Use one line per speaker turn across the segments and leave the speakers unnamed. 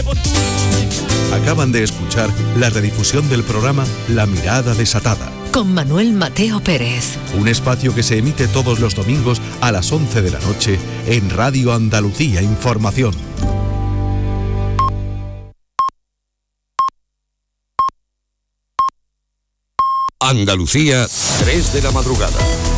Acaban de escuchar la redifusión del programa La Mirada Desatada,
con Manuel Mateo Pérez.
Un espacio que se emite todos los domingos a las 11 de la noche en Radio Andalucía Información.
Andalucía, 3 de la madrugada.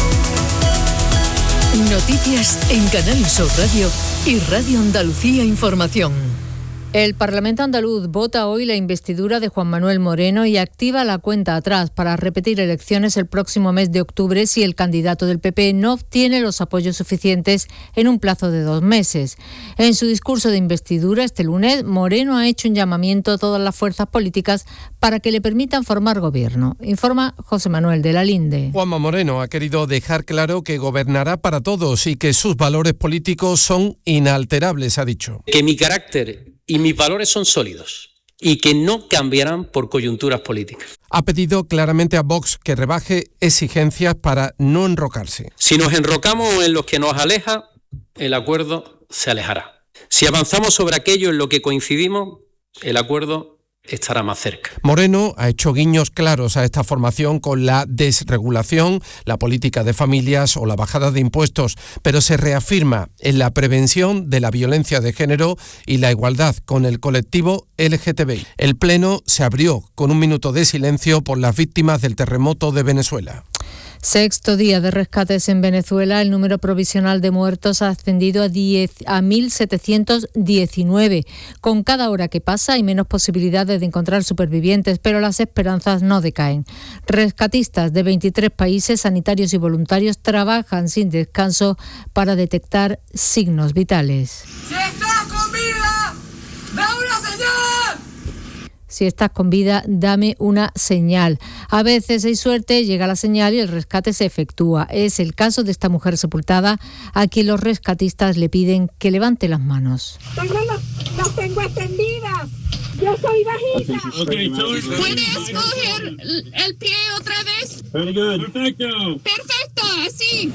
Noticias en Canal Sur Radio y Radio Andalucía Información.
El Parlamento andaluz vota hoy la investidura de Juan Manuel Moreno y activa la cuenta atrás para repetir elecciones el próximo mes de octubre si el candidato del PP no obtiene los apoyos suficientes en un plazo de 2 meses. En su discurso de investidura este lunes, Moreno ha hecho un llamamiento a todas las fuerzas políticas para que le permitan formar gobierno. Informa José Manuel de la Linde.
Juanma Moreno ha querido dejar claro que gobernará para todos y que sus valores políticos son inalterables, ha dicho.
Que mi carácter y mis valores son sólidos y que no cambiarán por coyunturas políticas.
Ha pedido claramente a Vox que rebaje exigencias para no enrocarse.
Si nos enrocamos en lo que nos aleja, el acuerdo se alejará. Si avanzamos sobre aquello en lo que coincidimos, el acuerdo estará más cerca.
Moreno ha hecho guiños claros a esta formación con la desregulación, la política de familias o la bajada de impuestos, pero se reafirma en la prevención de la violencia de género y la igualdad con el colectivo LGTBI. El Pleno se abrió con un minuto de silencio por las víctimas del terremoto de Venezuela.
Sexto día de rescates en Venezuela. El número provisional de muertos ha ascendido a 1.719. Con cada hora que pasa hay menos posibilidades de encontrar supervivientes, pero las esperanzas no decaen. Rescatistas de 23 países, sanitarios y voluntarios trabajan sin descanso para detectar signos vitales.
¡Si estás con vida, da una señal!
Si estás con vida, dame una señal. A veces hay suerte, llega la señal y el rescate se efectúa. Es el caso de esta mujer sepultada a quien los rescatistas le piden que levante las manos.
Las tengo extendidas. Yo soy bajita.
¿Puedes coger el pie otra vez? Perfecto, así.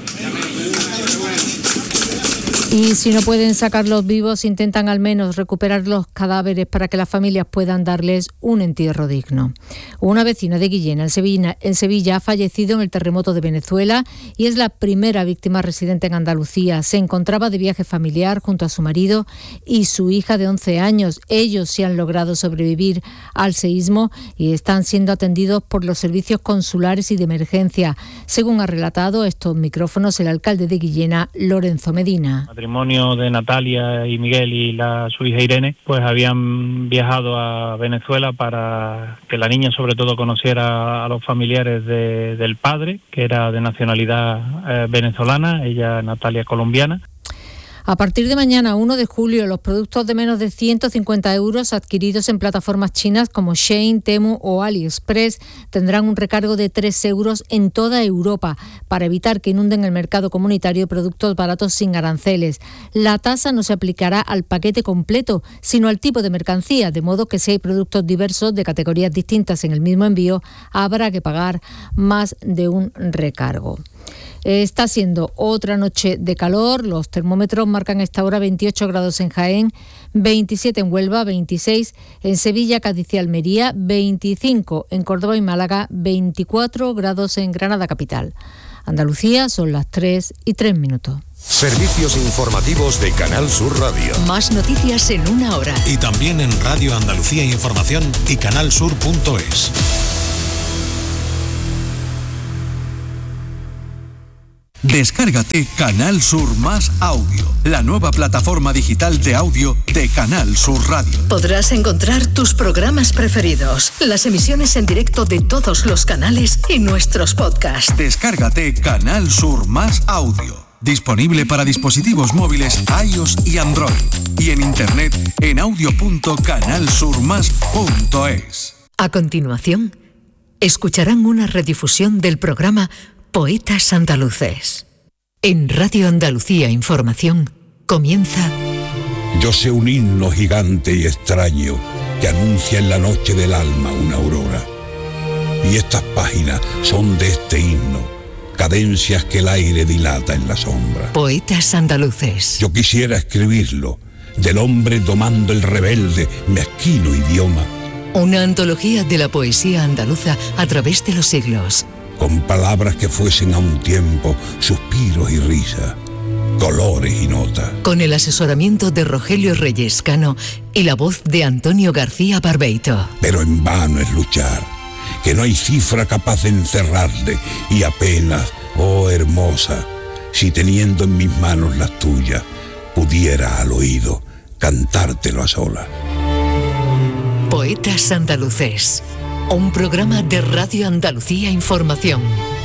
Y si no pueden sacarlos vivos, intentan al menos recuperar los cadáveres para que las familias puedan darles un entierro digno. Una vecina de Guillena, en Sevilla, ha fallecido en el terremoto de Venezuela y es la primera víctima residente en Andalucía. Se encontraba de viaje familiar junto a su marido y su hija de 11 años. Ellos sí han logrado sobrevivir al seísmo y están siendo atendidos por los servicios consulares y de emergencia. Según ha relatado a estos micrófonos el alcalde de Guillena, Lorenzo Medina.
Matrimonio de Natalia y Miguel y su hija Irene, pues habían viajado a Venezuela para que la niña sobre todo conociera a los familiares del padre, que era de nacionalidad venezolana, ella Natalia colombiana.
A partir de mañana, 1 de julio, los productos de menos de 150 euros adquiridos en plataformas chinas como Shein, Temu o AliExpress tendrán un recargo de 3 euros en toda Europa para evitar que inunden el mercado comunitario productos baratos sin aranceles. La tasa no se aplicará al paquete completo, sino al tipo de mercancía, de modo que si hay productos diversos de categorías distintas en el mismo envío, habrá que pagar más de un recargo. Está siendo otra noche de calor. Los termómetros marcan a esta hora 28 grados en Jaén, 27 en Huelva, 26 en Sevilla, Cádiz y Almería, 25 en Córdoba y Málaga, 24 grados en Granada capital. Andalucía, son las 3:03.
Servicios informativos de Canal Sur Radio.
Más noticias en una hora.
Y también en Radio Andalucía Información y canalsur.es.
Descárgate Canal Sur Más Audio, la nueva plataforma digital de audio de Canal Sur Radio.
Podrás encontrar tus programas preferidos, las emisiones en directo de todos los canales y nuestros podcasts.
Descárgate Canal Sur Más Audio, disponible para dispositivos móviles iOS y Android, y en internet en audio.canalsurmas.es.
A continuación, escucharán una redifusión del programa Poetas Andaluces. En Radio Andalucía Información comienza...
Yo sé un himno gigante y extraño que anuncia en la noche del alma una aurora. Y estas páginas son de este himno, cadencias que el aire dilata en la sombra.
Poetas Andaluces.
Yo quisiera escribirlo, del hombre domando el rebelde, mezquino idioma.
Una antología de la poesía andaluza a través de los siglos.
Con palabras que fuesen a un tiempo suspiros y risas, colores y notas.
Con el asesoramiento de Rogelio Reyes Cano y la voz de Antonio García Barbeito.
Pero en vano es luchar, que no hay cifra capaz de encerrarle, y apenas, oh hermosa, si teniendo en mis manos las tuyas, pudiera al oído cantártelo a solas.
Poetas Andaluces, un programa de Radio Andalucía Información.